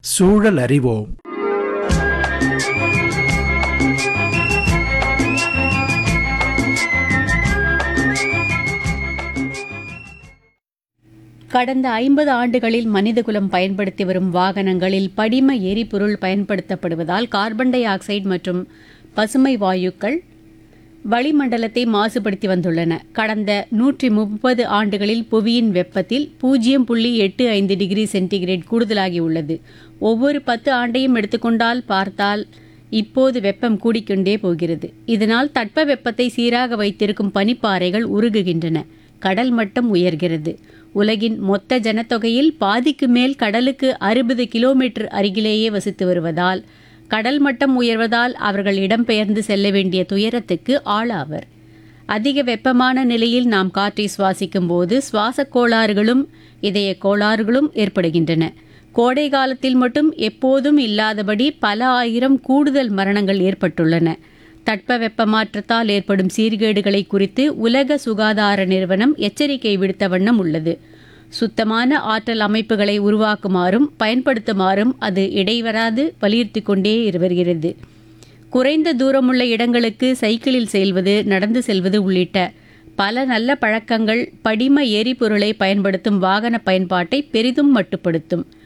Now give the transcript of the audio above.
சூழல் அறிவோம். கடந்த 50 ஆண்டுகளில் மனிதகுலம் பயன்படுத்தி வரும் வாகனங்களில் படிம எரிபொருள் பயன்படுத்தப்படுவதால் கார்பன் டை ஆக்சைடு மற்றும் பசுமை வாயுக்கள் வளிமண்டலத்தை மாசுபடுத்தி வந்துள்ளன. கடந்த 130 ஆண்டுகளில் புவியின் வெப்பத்தில் 0.85 டிகிரி சென்டிகிரேட் கூடுதலாகியுள்ளது. ஒவ்வொரு 10 ஆண்டையும் எடுத்துக்கொண்டால் பார்த்தால் இப்போது வெப்பம் கூடிக்கொண்டே போகிறது. இதனால் தட்பவெப்பத்தை சீராக வைத்திருக்கும் பனிப்பாறைகள் உருகுகின்றன. கடல் மட்டம் உயர்கிறது. உலகின் மொத்த ஜனத்தொகையில் பாதிக்கு மேல் கடலுக்கு 60 கிலோமீட்டர் அருகிலேயே வசித்து வருவதால் கடல் மட்டம் உயர்வதால் அவர்கள் இடம்பெயர்ந்து செல்ல வேண்டிய துயரத்துக்கு ஆளாவர். அதிக வெப்பமான நிலையில் நாம் காற்றை சுவாசிக்கும் போது சுவாச கோளாறுகளும் இதய கோளாறுகளும் ஏற்படுகின்றன. கோடை காலத்தில் மட்டும் எப்போதும் இல்லாதபடி பல ஆயிரம் கூடுதல் மரணங்கள் ஏற்பட்டுள்ளன. தட்பவெப்ப மாற்றத்தால் ஏற்படும் சீர்கேடுகளை குறித்து உலக சுகாதார நிறுவனம் எச்சரிக்கை விடுத்த வண்ணம் உள்ளது. சுத்தமான ஆற்றல் அமைப்புகளை உருவாக்குமாறும் பயன்படுத்துமாறும் அது இடைவராது வலியுறுத்திக் கொண்டே வருகிறது. குறைந்த தூரமுள்ள இடங்களுக்கு சைக்கிளில் செல்வது, நடந்து செல்வது உள்ளிட்ட பல நல்ல பழக்கங்கள் படிம எரிபொருளை பயன்படுத்தும் வாகன பயன்பாட்டை பெரிதும் மட்டுப்படுத்தும்.